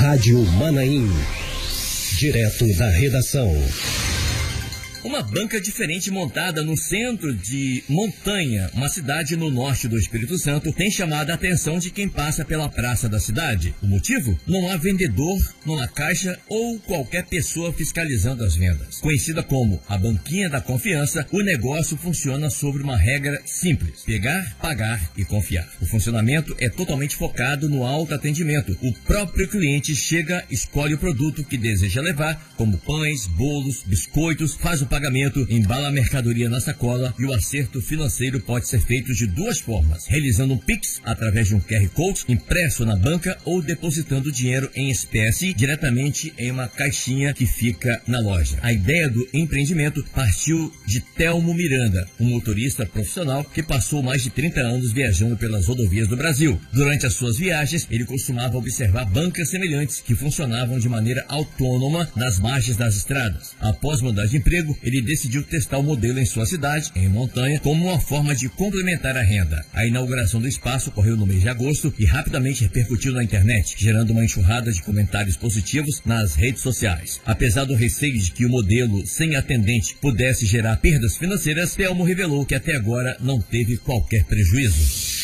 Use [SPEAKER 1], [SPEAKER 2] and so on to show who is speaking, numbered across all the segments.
[SPEAKER 1] Rádio Manaim. Direto da redação.
[SPEAKER 2] Uma banca diferente montada no centro de Montanha, uma cidade no norte do Espírito Santo, tem chamado a atenção de quem passa pela praça da cidade. O motivo? Não há vendedor, não há caixa ou qualquer pessoa fiscalizando as vendas. Conhecida como a banquinha da confiança, o negócio funciona sobre uma regra simples: pegar, pagar e confiar. O funcionamento é totalmente focado no autoatendimento. O próprio cliente chega, escolhe o produto que deseja levar, como pães, bolos, biscoitos, faz o pagamento, embala a mercadoria na sacola e o acerto financeiro pode ser feito de duas formas: realizando um Pix através de um QR Code impresso na banca ou depositando dinheiro em espécie diretamente em uma caixinha que fica na loja. A ideia do empreendimento partiu de Telmo Miranda, um motorista profissional que passou mais de 30 anos viajando pelas rodovias do Brasil. Durante as suas viagens, ele costumava observar bancas semelhantes que funcionavam de maneira autônoma nas margens das estradas. Após mudar de emprego, ele decidiu testar o modelo em sua cidade, em Montanha, como uma forma de complementar a renda. A inauguração do espaço ocorreu no mês de agosto e rapidamente repercutiu na internet, gerando uma enxurrada de comentários positivos nas redes sociais. Apesar do receio de que o modelo sem atendente pudesse gerar perdas financeiras, Telmo revelou que até agora não teve qualquer prejuízo.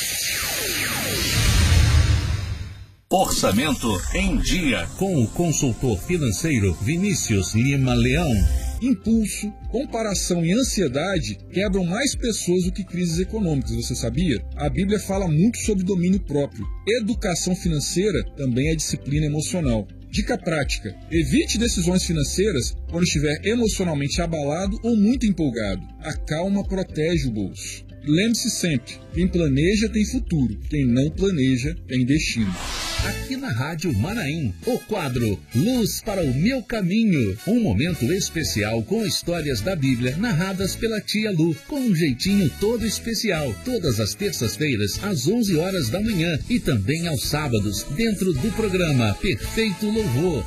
[SPEAKER 3] Orçamento em Dia, com o consultor financeiro Vinícius Lima Leão.
[SPEAKER 4] Impulso, comparação e ansiedade quebram mais pessoas do que crises econômicas, você sabia? A Bíblia fala muito sobre domínio próprio. Educação financeira também é disciplina emocional. Dica prática: evite decisões financeiras quando estiver emocionalmente abalado ou muito empolgado. A calma protege o bolso. Lembre-se sempre, quem planeja tem futuro, quem não planeja tem destino.
[SPEAKER 3] Aqui na Rádio Manaim, o quadro Luz para o Meu Caminho. Um momento especial com histórias da Bíblia narradas pela tia Lu, com um jeitinho todo especial. Todas as terças-feiras, às 11 horas da manhã e também aos sábados, dentro do programa Perfeito Louvor.